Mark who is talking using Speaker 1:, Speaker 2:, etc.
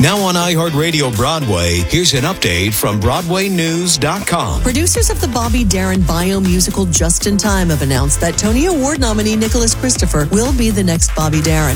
Speaker 1: Now on iHeartRadio Broadway, here's an update from BroadwayNews.com.
Speaker 2: Producers of the Bobby Darin biomusical Just in Time have announced that Tony Award nominee Nicholas Christopher will be the next Bobby Darin.